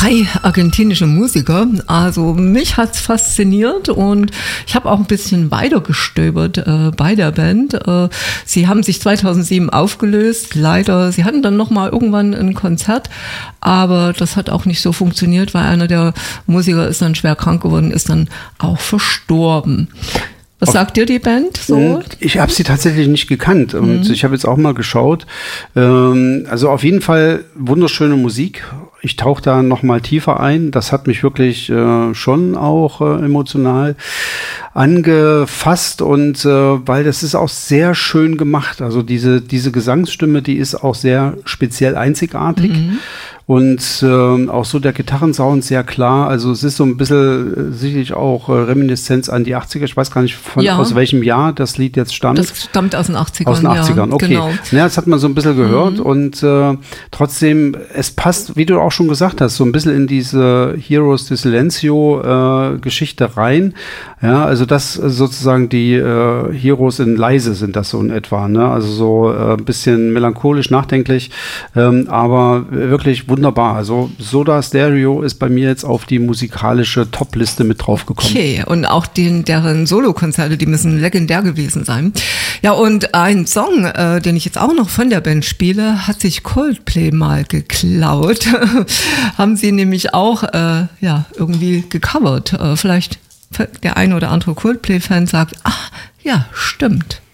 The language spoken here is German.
3 argentinische Musiker. Also mich hat's fasziniert und ich habe auch ein bisschen weiter gestöbert bei der Band. Sie haben sich 2007 aufgelöst. Leider, sie hatten dann nochmal irgendwann ein Konzert, aber das hat auch nicht so funktioniert, weil einer der Musiker ist dann schwer krank geworden, ist dann auch verstorben. Was sagt dir die Band so? Ich habe sie tatsächlich nicht gekannt und ich habe jetzt auch mal geschaut. Also auf jeden Fall wunderschöne Musik. Ich tauche da noch mal tiefer ein. Das hat mich wirklich schon auch emotional angefasst und weil das ist auch sehr schön gemacht. Also diese Gesangsstimme, die ist auch sehr speziell einzigartig. Und auch so der Gitarrensound sehr klar. Also es ist so ein bisschen sicherlich auch Reminiszenz an die 80er. Ich weiß gar nicht, aus welchem Jahr das Lied jetzt stammt. Das stammt aus den 80ern. Aus den 80ern, okay. Genau. Ja, das hat man so ein bisschen gehört. Und trotzdem, es passt, wie du auch schon gesagt hast, so ein bisschen in diese Heroes de Silencio Geschichte rein. Ja, also das sozusagen die Heroes in leise sind das so in etwa. Ne? Also so ein bisschen melancholisch, nachdenklich, aber wirklich wunderbar. Also Soda Stereo ist bei mir jetzt auf die musikalische Top-Liste mit draufgekommen. Okay, und auch deren Solokonzerte, die müssen legendär gewesen sein. Ja, und ein Song, den ich jetzt auch noch von der Band spiele, hat sich Coldplay mal geklaut. Haben sie nämlich auch irgendwie gecovert. Vielleicht der eine oder andere Coldplay-Fan sagt, ach ja, stimmt.